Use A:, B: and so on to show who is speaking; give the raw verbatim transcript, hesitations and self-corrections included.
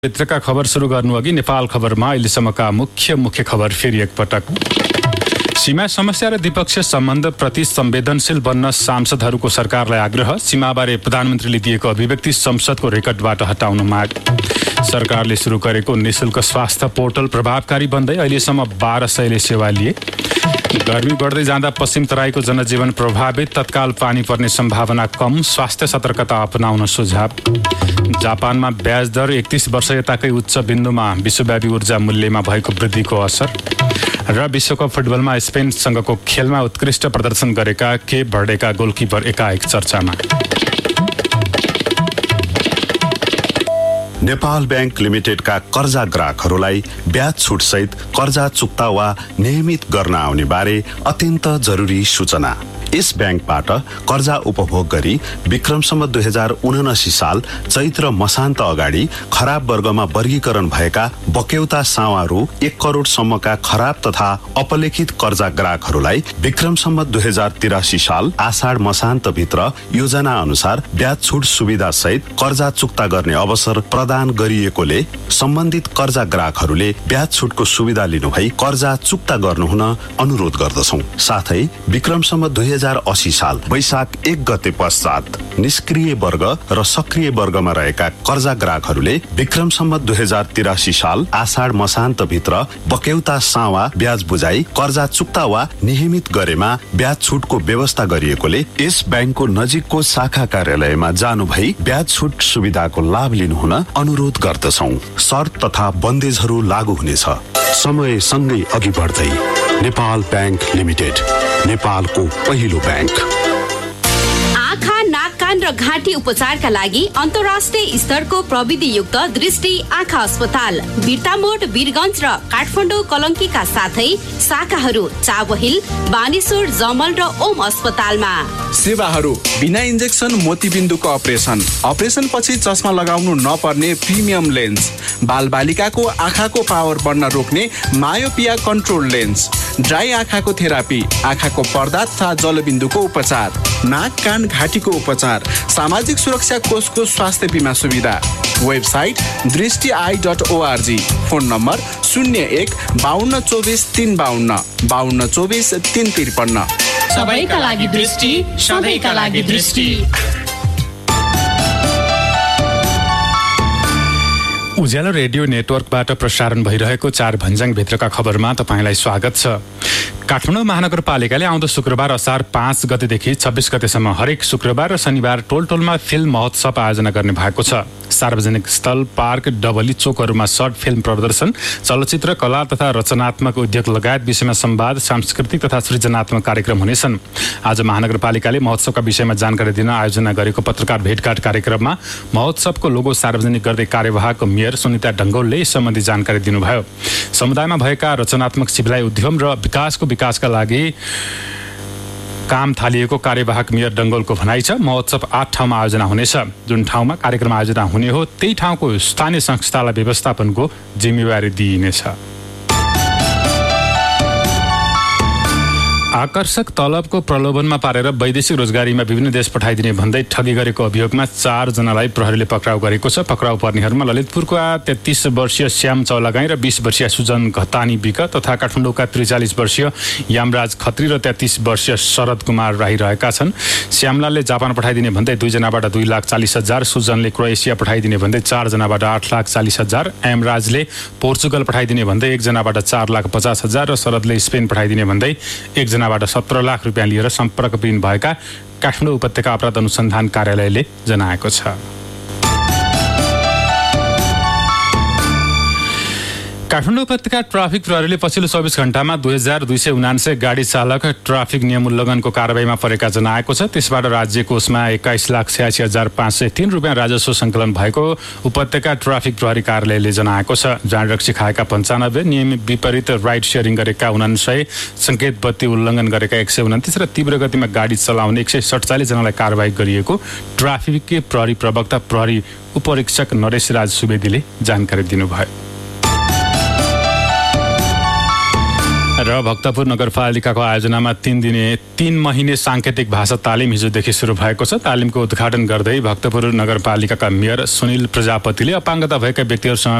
A: भित्रका खबर सुरु गर्नु अघि नेपाल खबरमा अहिलेसम्मका मुख्य मुख्य खबर फेरि एकपटक। सीमा समस्या र द्विपक्षीय सम्बन्धप्रति संवेदनशील बन्न सांसदहरूको सरकारलाई आग्रह। सीमाबारे प्रधानमन्त्रीले दिएको अभिव्यक्ति संसदको रेकर्डबाट हटाउन माग। सरकारले सुरु गरेको निःशुल्क स्वास्थ्य पोर्टल प्रभावकारी बन्दै अहिलेसम्म बाह्र सयले सेवा लिए। गर्मी बढ्दै जाँदा पश्चिम तराईको जनजीवन प्रभावित, तत्काल पानी पर्ने सम्भावना कम, स्वास्थ्य सतर्कता अपनाउन सुझाव। जापानमा ब्याज दर एकतीस वर्ष यताकै उच्च बिन्दुमा, विश्वव्यापी ऊर्जा मूल्यमा भएको वृद्धिको असर। र विश्वकप फुटबलमा स्पेनसँगको खेलमा उत्कृष्ट प्रदर्शन गरेका केप भर्डेका गोलकिपर एकाएक चर्चामा।
B: नेपाल बैंक लिमिटेडका कर्जा ग्राहकहरूलाई ब्याज छुटसहित कर्जा चुक्ता वा नियमित गर्न आउने बारे अत्यन्त जरुरी सूचना। यस ब्याङ्कबाट कर्जा उपभोग गरी विक्रमसम्म दुई हजार उनासी साल चैत्र मसान्त अगाडि खराब वर्गमा वर्गीकरण भएका बक्यौता सावा रु एक करोडसम्मका खराब तथा अपलेखित कर्जा ग्राहकहरूलाई विक्रमसम्म दुई हजार तिरासी साल आषाढ मसान्त भित्र योजना अनुसार ब्याज छुट सुविधा सहित कर्जा चुक्ता गर्ने अवसर प्रदान गरिएकोले सम्बन्धित कर्जा ग्राहकहरूले ब्याज छुटको सुविधा लिनुभई कर्जा चुक्ता गर्नुहुन अनुरोध गर्दछौं। साथै विक्रमसम्म दुई हजार अस्सी साल वैशाख एक गते पश्चात निष्क्रिय वर्ग र सक्रिय वर्गमा रहेका कर्जा ग्राहकहरूले विक्रमसम्म दुई हजार तिरासी साल आषाढ मसान्त भित्र बक्यौता सावा ब्याज बुझाई कर्जा चुक्ता वा नियमित गरेमा ब्याज छुटको व्यवस्था गरिएकोले यस ब्याङ्कको नजिकको शाखा कार्यालयमा जानु भई ब्याज छुट सुविधाको लाभ लिनुहुन अनुरोध गर्दछौं। शर्त तथा बन्देजहरू लागू हुनेछ। समय सँगै अघि बढ्दै नेपाल बैंक लिमिटेड, नेपालको पहिलो ब्याङ्क।
C: आँखा, नाक, कान र घाँटी उपचारका लागि अन्तर्राष्ट्रिय स्तरको प्रविधियुक्त दृष्टि आँखा अस्पताल बिर्तामोड, वीरगञ्ज र काठमाडौँ कलङ्कीका साथै शाखाहरू चाबहिल, बानेश्वर, जमल र ओम अस्पतालमा।
D: सेवाहरू बिना इन्जेक्सन मोतीबिन्दुको अपरेसन, अपरेसन पछि चस्मा लगाउनु नपर्ने प्रिमियम लेन्स, बालबालिकाको आँखाको पावर बढ्न रोक्ने मायोपिया कन्ट्रोल लेन्स, ड्राई आँखाको थेरापी, आँखाको पर्दा तथा जलबिन्दुको उपचार, नाक, कान, घाँटीको उपचार, सामाजिक सुरक्षा कोषको स्वास्थ्य बिमा सुविधा। वेबसाइट दृष्टि I dot ORG. Phone number शून्य एक बाहन्न चौबिस तीन बाहन्न बाहन्न चौबिस तीन त्रिपन्न।
E: सबैका लागि दृष्टि, सधैँका लागि दृष्टि।
A: उज्यालो रेडियो नेटवर्कबाट प्रसारण भइरहेको चार भन्ज्याङ भित्रका खबरमा तपाईँलाई स्वागत छ। काठमाडौँ महानगरपालिकाले आउँदो शुक्रबार असार पाँच गतेदेखि छब्बिस गतेसम्म हरेक शुक्रबार र शनिबार टोल टोलमा फिल्म महोत्सव आयोजना गर्ने भएको छ। सार्वजनिक स्थल, पार्क, डबली चोकहरूमा सर्ट फिल्म प्रदर्शन, चलचित्र, कला तथा रचनात्मक उद्योग लगायत विषयमा संवाद, सांस्कृतिक तथा सृजनात्मक कार्यक्रम हुनेछन्। आज महानगरपालिकाले महोत्सवका विषयमा जानकारी दिन आयोजना गरेको पत्रकार भेटघाट कार्यक्रममा महोत्सवको लोगो सार्वजनिक गर्दै कार्यवाहक मेयर सुनिता ढङ्गोलले यस सम्बन्धी जानकारी दिनुभयो। समुदायमा भएका रचनात्मक सिविलाइ उद्यम र विकासको विकासका लागि काम थालिएको कार्यवाहक मेयर डङ्गोलको भनाइ छ। महोत्सव आठ ठाउँमा आयोजना हुनेछ। जुन ठाउँमा कार्यक्रम आयोजना हुने हो त्यही ठाउँको स्थानीय संस्थालाई व्यवस्थापनको जिम्मेवारी दिइनेछ। आकर्षक तलबको प्रलोभनमा पारेर वैदेशिक रोजगारीमा विभिन्न देश पठाइदिने भन्दै ठगी गरेको अभियोगमा चारजनालाई प्रहरीले पक्राउ गरेको छ। पक्राउ पर्नेहरूमा ललितपुरका तेत्तीस वर्षीय श्याम चौलागाई र बीस वर्षीय सुजन घतानी विक तथा काठमाडौँका त्रिचालिस वर्षीय यामराज खत्री र तेत्तीस वर्षीय शरद कुमार राई रहेका छन्। श्यामलालले जापान पठाइदिने भन्दै दुईजनाबाट दुई लाख चालिस हजार, सुजनले क्रोएसिया पठाइदिने भन्दै चारजनाबाट आठ लाख चालिस हजार, यामराजले पोर्चुगल पठाइदिने भन्दै एकजनाबाट चार लाख पचास हजार र शरदले स्पेन पठाइदिने भन्दै एकजना बाट सत्र लाख रुपियाँ लिएर सम्पर्कविहीन भएका काठमाडौँ उपत्यका अपराध अनुसन्धान कार्यालयले जनाएको छ। काठमाडौँ उपत्यका ट्राफिक प्रहरीले पछिल्लो चौबिस घण्टामा दुई हजार दुई सय उनान्सय गाडी चालक ट्राफिक नियम उल्लङ्घनको कारबाहीमा परेका जनाएको छ। त्यसबाट राज्य कोषमा एक्काइस लाख छयासी हजार पाँच सय तीन रुपियाँ राजस्व सङ्कलन भएको उपत्यका ट्राफिक प्रहरी कार्यालयले जनाएको छ। जानरक्षी खाएका पन्चानब्बे, नियम विपरीत राइड सेयरिङ गरेका उनान्सय, सङ्केत बत्ती उल्लङ्घन गरेका एक सय उन्तिस र तीव्र गतिमा गाडी चलाउने एक सय सडचालिस जनालाई कारबाही गरिएको ट्राफिक प्रहरी प्रवक्ता प्रहरी उपरीक्षक नरेश राज सुवेदीले जानकारी दिनुभयो। र भक्तपुर नगरपालिकाको आयोजनामा तीन दिने तीन महिने साङ्केतिक भाषा तालिम हिजोदेखि सुरु भएको छ। तालिमको उद्घाटन गर्दै भक्तपुर नगरपालिकाका मेयर सुनिल प्रजापतिले अपाङ्गता भएका व्यक्तिहरूसँग